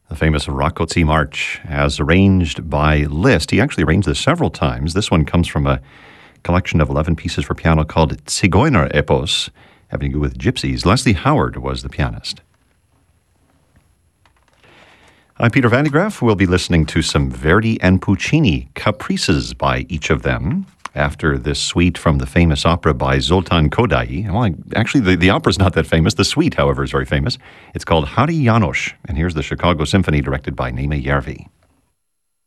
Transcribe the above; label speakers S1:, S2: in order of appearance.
S1: The famous Rákóczi March, as arranged by Liszt. He actually arranged this several times. This one comes from a collection of 11 pieces for piano called Zigeuner Epos, having to do with gypsies. Leslie Howard was the pianist. I'm Peter Van de Graaff. We'll be listening to some Verdi and Puccini, caprices by each of them, after this suite from the famous opera by Zoltán Kodály. Well, actually, the opera's not that famous. The suite, however, is very famous. It's called Háry János, and here's the Chicago Symphony directed by Németh Järvi.